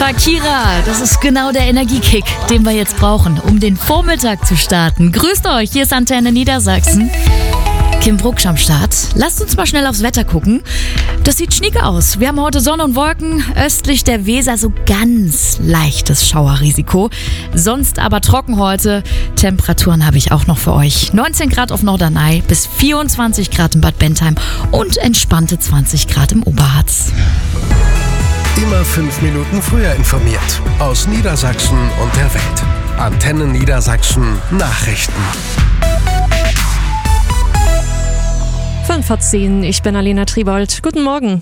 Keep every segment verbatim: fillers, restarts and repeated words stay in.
Shakira, das ist genau der Energiekick, den wir jetzt brauchen, um den Vormittag zu starten. Grüßt euch, hier ist Antenne Niedersachsen. Kim Brucksch am Start. Lasst uns mal schnell aufs Wetter gucken. Das sieht schnieke aus. Wir haben heute Sonne und Wolken. Östlich der Weser so ganz leichtes Schauerrisiko. Sonst aber trocken heute. Temperaturen habe ich auch noch für euch. neunzehn Grad auf Norderney bis vierundzwanzig Grad in Bad Bentheim und entspannte zwanzig Grad im Oberharz. Immer fünf Minuten früher informiert. Aus Niedersachsen und der Welt. Antenne Niedersachsen Nachrichten. fünf vor zehn, ich bin Alena Triebold. Guten Morgen.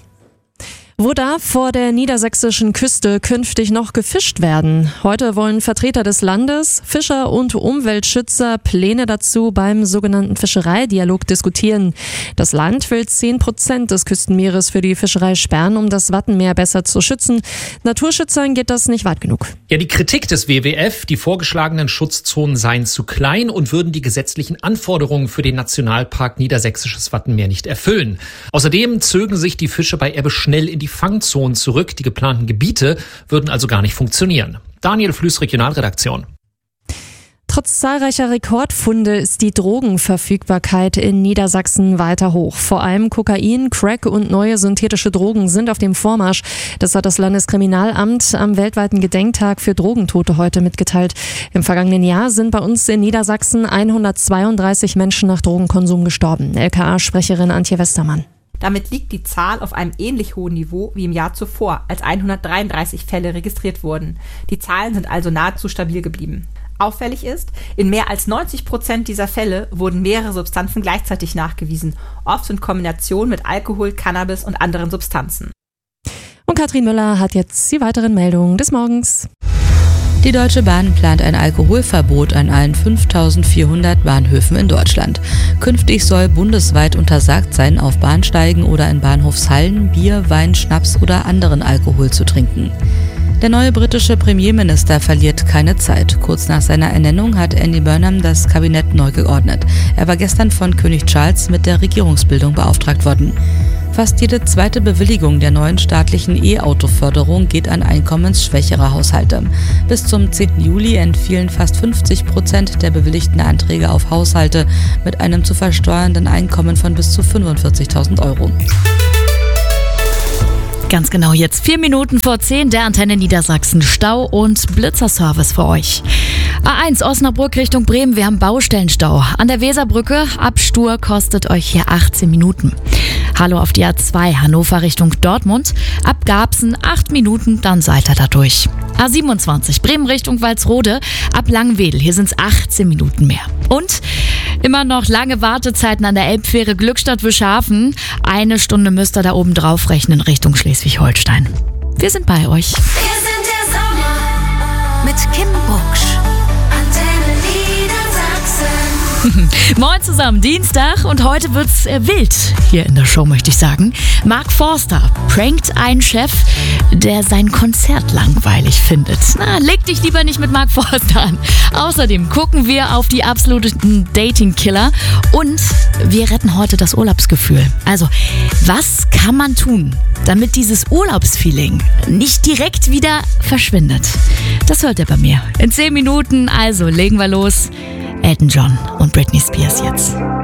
Wo darf vor der niedersächsischen Küste künftig noch gefischt werden? Heute wollen Vertreter des Landes, Fischer und Umweltschützer Pläne dazu beim sogenannten Fischereidialog diskutieren. Das Land will zehn Prozent des Küstenmeeres für die Fischerei sperren, um das Wattenmeer besser zu schützen. Naturschützern geht das nicht weit genug. Ja, die Kritik des W W F, die vorgeschlagenen Schutzzonen seien zu klein und würden die gesetzlichen Anforderungen für den Nationalpark Niedersächsisches Wattenmeer nicht erfüllen. Außerdem zögen sich die Fische bei Ebbe schnell in die Fangzonen zurück. Die geplanten Gebiete würden also gar nicht funktionieren. Daniel Flüß, Regionalredaktion. Trotz zahlreicher Rekordfunde ist die Drogenverfügbarkeit in Niedersachsen weiter hoch. Vor allem Kokain, Crack und neue synthetische Drogen sind auf dem Vormarsch. Das hat das Landeskriminalamt am weltweiten Gedenktag für Drogentote heute mitgeteilt. Im vergangenen Jahr sind bei uns in Niedersachsen hundertzweiunddreißig Menschen nach Drogenkonsum gestorben. L K A-Sprecherin Antje Westermann. Damit liegt die Zahl auf einem ähnlich hohen Niveau wie im Jahr zuvor, als hundertdreiunddreißig Fälle registriert wurden. Die Zahlen sind also nahezu stabil geblieben. Auffällig ist, in mehr als neunzig Prozent dieser Fälle wurden mehrere Substanzen gleichzeitig nachgewiesen, oft in Kombination mit Alkohol, Cannabis und anderen Substanzen. Und Katrin Müller hat jetzt die weiteren Meldungen des Morgens. Die Deutsche Bahn plant ein Alkoholverbot an allen fünftausendvierhundert Bahnhöfen in Deutschland. Künftig soll bundesweit untersagt sein, auf Bahnsteigen oder in Bahnhofshallen Bier, Wein, Schnaps oder anderen Alkohol zu trinken. Der neue britische Premierminister verliert keine Zeit. Kurz nach seiner Ernennung hat Andy Burnham das Kabinett neu geordnet. Er war gestern von König Charles mit der Regierungsbildung beauftragt worden. Fast jede zweite Bewilligung der neuen staatlichen E-Auto-Förderung geht an einkommensschwächere Haushalte. Bis zum zehnten Juli entfielen fast fünfzig Prozent der bewilligten Anträge auf Haushalte mit einem zu versteuernden Einkommen von bis zu fünfundvierzigtausend Euro. Ganz genau, jetzt vier Minuten vor zehn, der Antenne Niedersachsen Stau- und Blitzerservice für euch. A eins Osnabrück Richtung Bremen, wir haben Baustellenstau. An der Weserbrücke, ab Stur kostet euch hier achtzehn Minuten. Hallo auf die A zwei Hannover Richtung Dortmund, ab Garbsen acht Minuten, dann seid ihr da durch. A siebenundzwanzig Bremen Richtung Walsrode, ab Langwedel, hier sind es achtzehn Minuten mehr. Und immer noch lange Wartezeiten an der Elbfähre Glückstadt-Wischhafen. Eine Stunde müsst ihr da oben drauf rechnen Richtung Schleswig-Holstein. Wir sind bei euch. Wir sind der Sommer mit Kim Brucksch. Antenne Niedersachsen. Moin zusammen, Dienstag und heute wird's äh, wild hier in der Show, möchte ich sagen. Mark Forster prankt einen Chef, der sein Konzert langweilig findet. Na, leg dich lieber nicht mit Mark Forster an. Außerdem gucken wir auf die absoluten Dating-Killer und wir retten heute das Urlaubsgefühl. Also, was kann man tun, damit dieses Urlaubsfeeling nicht direkt wieder verschwindet? Das hört ihr bei mir in zehn Minuten, also legen wir los. Elton John und Britney Spears jetzt.